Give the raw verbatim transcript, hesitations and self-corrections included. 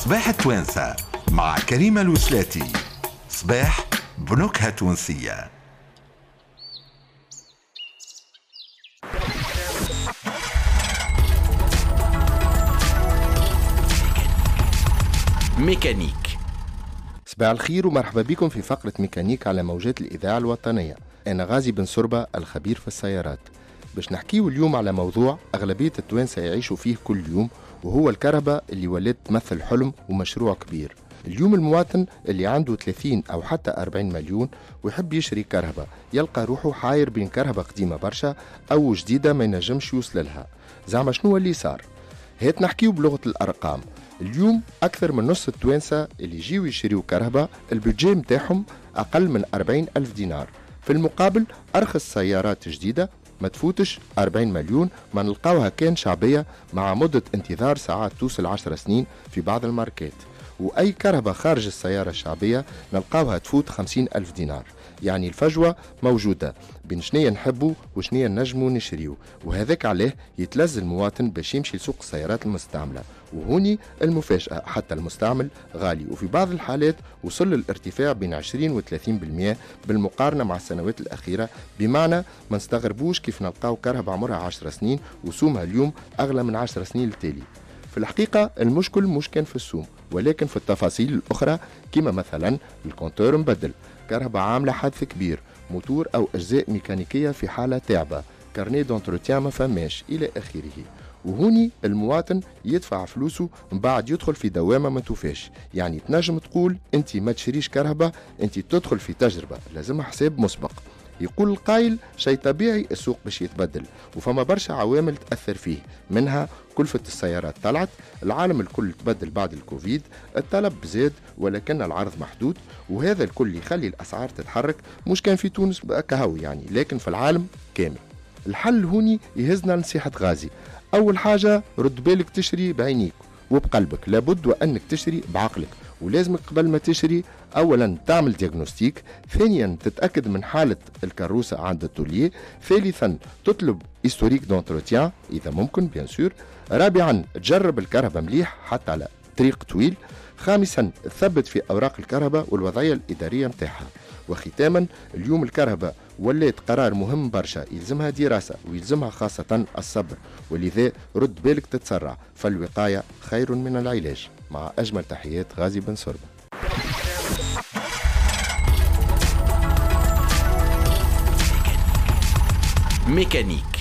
صباح التوانسة مع كريمة الوسلاتي. صباح بنكهة تونسية. ميكانيك. صباح الخير ومرحبا بكم في فقرة ميكانيك على موجات الإذاعة الوطنية. أنا غازي بن سربة الخبير في السيارات. باش نحكيو اليوم على موضوع أغلبية التوانسة يعيشوا فيه كل يوم، وهو الكهرباء اللي ولات تمثل حلم ومشروع كبير. اليوم المواطن اللي عنده ثلاثين أو حتى أربعين مليون ويحب يشري كهرباء يلقى روحه حاير بين كهرباء قديمة برشا أو جديدة ما ينجمش يوصل لها. زعما شنو اللي صار؟ هات نحكيو بلغة الأرقام. اليوم أكثر من نص التوانسة اللي يجيو يشريو كهرباء البيدجي متاعهم أقل من أربعين ألف دينار. في المقابل أرخص سيارات جديدة ما تفوتش أربعين مليون ما نلقاوها كان شعبية مع مدة انتظار ساعات توصل عشر سنين في بعض الماركات. وأي كهرباء خارج السيارة الشعبية نلقاوها تفوت خمسين ألف دينار. يعني الفجوة موجودة بين شنية نحبوا وشنية نجموا نشريو، وهذاك عليه يتلز المواطن باش يمشي لسوق السيارات المستعملة. وهوني المفاجأة، حتى المستعمل غالي، وفي بعض الحالات وصل للارتفاع بين عشرين و ثلاثين بالمئة بالمقارنة مع السنوات الأخيرة. بمعنى ما نستغربوش كيف نلقاو كهرباء عمرها عشر سنين وسومها اليوم أغلى من عشر سنين التالي. في الحقيقة المشكل مش كان في السوم ولكن في التفاصيل الأخرى، كما مثلا الكونتور مبدل، كهرباء عاملة حدث كبير، موتور أو أجزاء ميكانيكية في حالة تعبة، كارنيه دونتروتيان ما فماش إلى آخره. وهوني المواطن يدفع فلوسه من بعد يدخل في دوامة ما توفاش. يعني تنجم تقول أنت ما تشريش كهرباء، أنت تدخل في تجربة لازمها حساب مسبق. يقول القائل شيء طبيعي، السوق باش يتبدل وفما برشا عوامل تأثر فيه، منها كلفة السيارات طلعت، العالم الكل تبدل بعد الكوفيد، الطلب زاد ولكن العرض محدود، وهذا الكل يخلي الأسعار تتحرك، مش كان في تونس كهو يعني لكن في العالم كامل. الحل هوني يهزنا نصيحة غازي. أول حاجة رد بالك تشري بعينيك وبقلبك، لابد وأنك تشري بعقلك، ولازمك قبل ما تشري أولا تعمل دياغنوستيك، ثانيا تتأكد من حالة الكروسة عند التولية، ثالثا تطلب هيستوريك دونتروتيان إذا ممكن بيان سور، رابعا تجرب الكهرباء مليح حتى على طريق طويل، خامسا تثبت في أوراق الكهرباء والوضعية الإدارية متاعها. وختاما اليوم الكهرباء ولات قرار مهم برشا، يلزمها دراسة ويلزمها خاصة الصبر، ولذا رد بالك تتسرع، فالوقاية خير من العلاج. مع أجمل تحيات غازي بن سربة. ميكانيك.